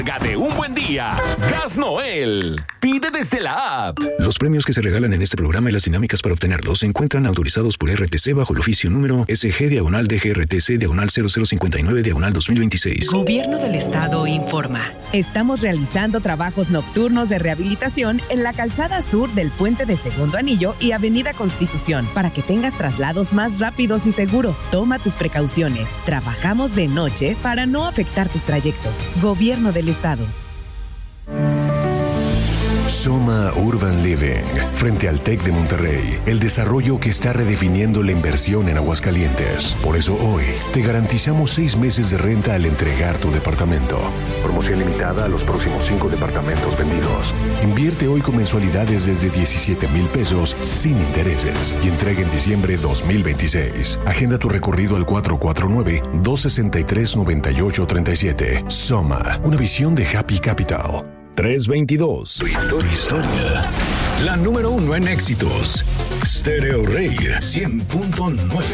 De un buen día, Gas Noel. Pide desde la app. Los premios que se regalan en este programa y las dinámicas para obtenerlos se encuentran autorizados por RTC bajo el oficio número SG/DGRTC/0059/2026. Gobierno del Estado informa. Estamos realizando trabajos nocturnos de rehabilitación en la calzada sur del Puente de Segundo Anillo y Avenida Constitución para que tengas traslados más rápidos y seguros. Toma tus precauciones. Trabajamos de noche para no afectar tus trayectos. Gobierno del Estado. Soma Urban Living, frente al TEC de Monterrey, el desarrollo que está redefiniendo la inversión en Aguascalientes. Por eso hoy te garantizamos 6 meses de renta al entregar tu departamento. Promoción limitada a los próximos 5 departamentos vendidos. Invierte hoy con mensualidades desde 17,000 pesos sin intereses y entrega en diciembre 2026. Agenda tu recorrido al 449-263-9837. Soma, una visión de Happy Capital. 322. Tu historia. La número 1 en éxitos. Stereo Rey 100.9.